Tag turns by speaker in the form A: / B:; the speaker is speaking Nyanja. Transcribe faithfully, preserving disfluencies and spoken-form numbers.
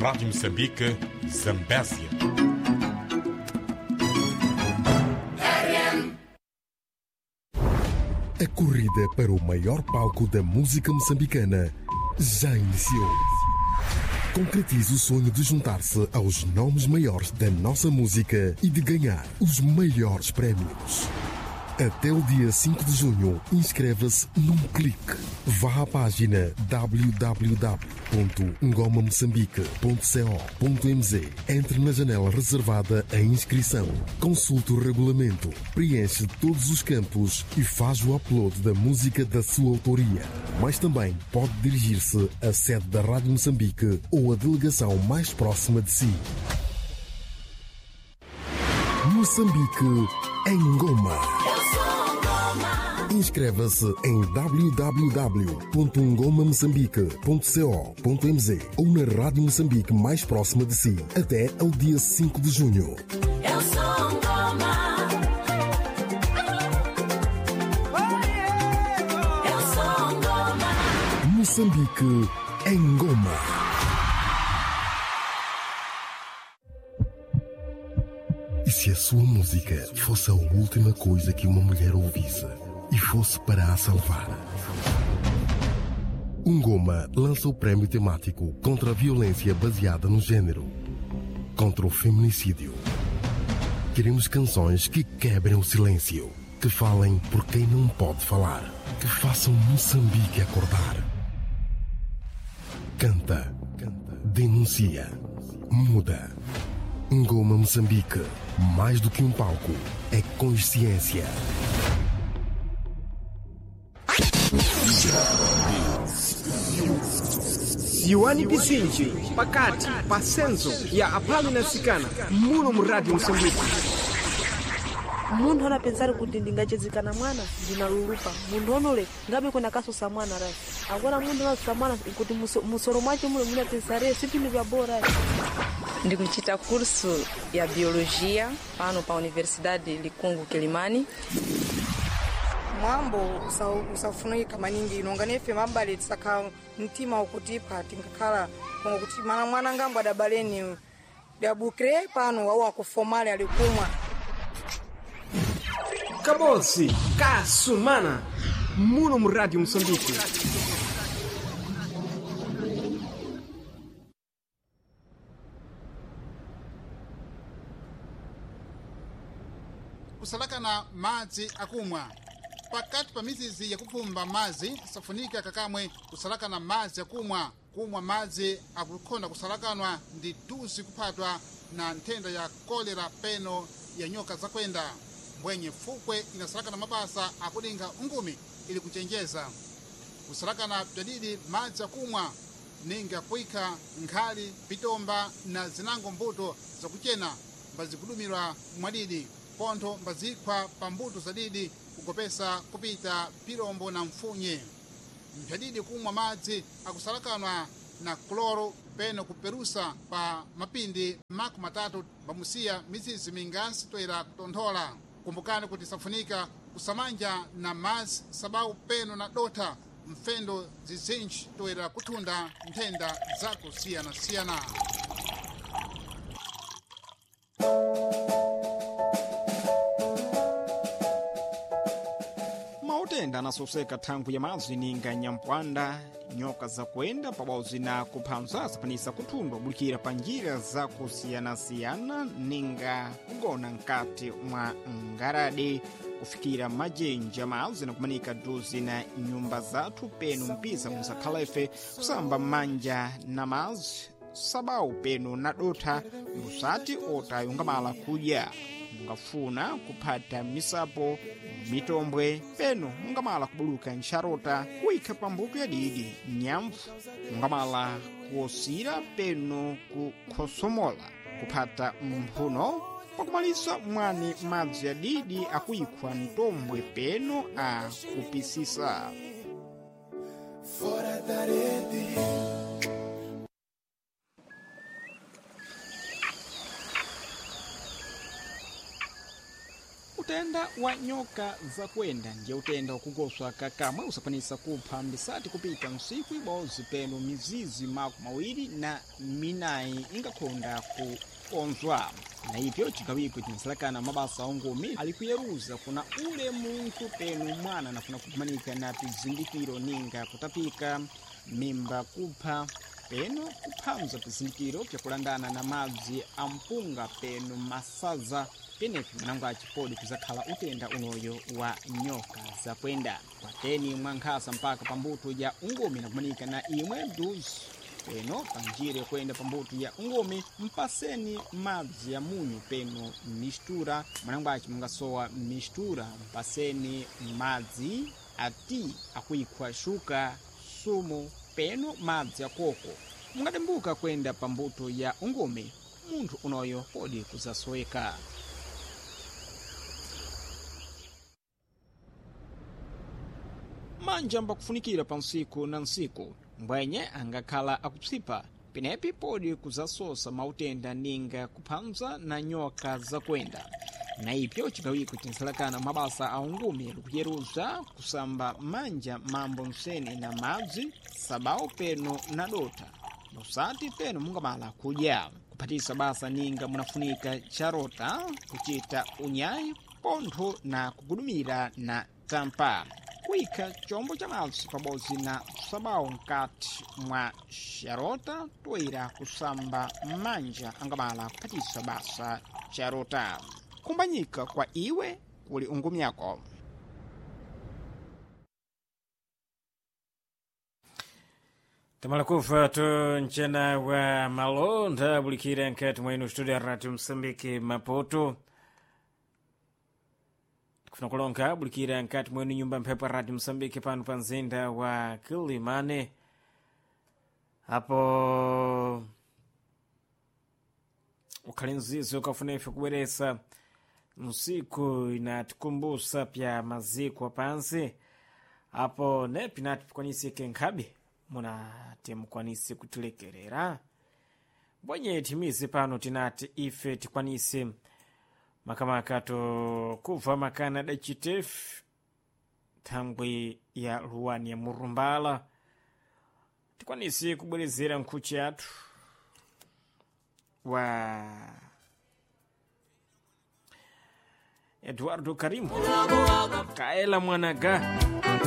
A: Rádio Moçambique, Zambésia.
B: A corrida para o maior palco da música moçambicana já iniciou. Concretize o sonho de juntar-se aos nomes maiores da nossa música e de ganhar os maiores prémios. Até o dia cinco de junho, inscreva-se num clique. Vá à página w w w ponto ngoma moçambique ponto co ponto m z. Entre na janela reservada à inscrição. Consulte o regulamento, preenche todos os campos e faz o upload da música da sua autoria. Mas também pode dirigir-se à sede da Rádio Moçambique ou à delegação mais próxima de si. Moçambique em Goma. Inscreva-se em w w w ponto ngoma moçambique ponto co ponto m z ou na Rádio Moçambique mais próxima de si até ao dia cinco de junho.
C: Eu sou Ngoma. Eu sou Ngoma.
B: Moçambique em Goma. E se a sua música fosse a última coisa que uma mulher ouvisse e fosse para a salvar? Ngoma lança o prémio temático contra a violência baseada no género, contra o feminicídio. Queremos canções que quebrem o silêncio, que falem por quem não pode falar, que façam Moçambique acordar. Canta, denuncia, muda. Ngoma Moçambique, mais do que um palco, é consciência.
D: Siwani Bisinji, Pakati, Pasenzo, ya apali na sikana, muno muradi Msambiki.
E: Mundu hana pensari kuti ndingachezekana mwana ndinalulupa. Mundu honole ngabe kuna kaso sa mwana rai. Agora mundu na sa mwana kuti musoro mwache mule muna pensare sipi ni vya bora.
F: Ndikuchita curso ya biologia pano pa Universidade Likungu Kilimani.
G: Mwambo usafunika maningi inonganefe mambale tsaka mtima ukutipa tingakhala kongo kuti mana mwana ngambo adabaleni dabukre pano wawa kufomale alikumwa
D: Kabosi kasumana muno mu Radio Msambiki.
H: Kusalakana madzi akumwa pakati pa mizizi ya kupumba madzi safunika kakamwe kusalakana madzi akumwa. Kumwa madzi akukhonda kusalakanwa ndi tusi kuphatwa na nthenda ya kolera peno ya nyoka zakwenda. Mbwenye fukwe inasalakana mabasa akudinga ngumi ili kuchenjeza kusalakana bzadidi madzi akumwa ninga kuika nkhali pitomba na zinango mbuto zakuchena mbazikudumirwa mwadidi pontho mbazikwa pa mbuto zadidi kukopesa kupita pilombo na mfunye. Mpyadidi kumwa madzi akusalakanwa na kloro peno kuperusa pa mapindi maku matatu bamusiya mizizi mingansi toera kutonthola. Kumbukani kuti safunika kusamanja na madzi sabau peno na dota mfendo zizinji toera kuthunda nthenda zako siyana siyana.
D: Mautenda anasoseka thangu ya madzi ninga nyampwanda nyoka zakwenda pabodzi na kuphanza sapanisa kuthundwa bulikira pa njira za kusiyana-siyana ninga kugona nkati mwa ngarade kufikira majenja madzi na kumanika dozi na nyumba zathu penu mpisa musakhalefe kusamba manja na madzi sabau penu na dotha musati otayungamala kudya. Mungafuna kuphata misapo mitombwe peno mungamala kubuluka ncharota kuikha pambuto ya didi nyamfu mungamala kuosira peno kukhosomola kuphata mphuno pakumalisa mwani madzi ya didi akuikhwa ntombwe peno a kupisisa. Fora da rede. utenda wa nyoka za kwenda ndiye utenda wakugoswa kakamwe usakwanisa kupha mbisati kupita msiku ibozi peno mizizi maku mawiri na minayi ingakhonda kukonzwa na ipyo chikawiko chinsalakana mabasa ongumi alikuyeruza kuna ule munthu peno mwana nafuna kumanika na pizindikiro ninga kutapika mimba kupha peno kuphamza pizindikiro pyakulandana na madzi ampunga peno masaza penepo mwanangu achipodi kuzakhala utenda unoyo wa nyoka za kwenda kwateni mwankhasa mpaka pambuto ya ungumi na kumanika na imwe duzi peno panjire kwenda pambuto ya ungumi mpaseni madzi ya munyu peno mistura mwanangu achi mungasowa mistura mpaseni madzi ati akuikhwa shuka sumu peno madzi akoko mungadembuka kwenda pambuto ya ungumi munthu unoyo podi kuzasoweka. Manja mbakufunikira pa nsiku na nsiku mbwenye angakhala akupsipa penepi podi kuzasosa mautenda ninga kuphanza na nyoka za kwenda na ipyo chikawiko chinsalakana mabasa a ungumi likuyeruza kusamba manja mambo msene na madzi sabao peno na dota nosati peno mungamala kudya kupatisa basa ninga munafunika charota kuchita unyayi pontho na kugudumira na tampa kuika chombo cha madzi pabodzi na sabao nkati mwa charota toera kusamba manja angamala kupatisa basa charota kumbanyika kwa iwe kuli ungumi yako.
I: Tamalakufa tu nchena wa malonda bulikira nkati mwainu studio Radio Msambiki Maputo. Kufuna kulonga bulikira nkati mwainu nyumba mpepa Radio Msambiki panu panzinda wa Kilimane. Hapo ukalinzizo kafunefe kuweresa msiku inatukumbusa pya maziko pansi. Hapo nepi natupikwanisi kenkabi muna temukwanisi kutulekerera mbonye timizi pano tinati ife tikwanisi makamakato kuva makana da chitefu thangwi ya luwani ya murumbala tikwanisi kubwerezera nkhuchi yathu wa Eduardo Karimu Kaela Mwanaga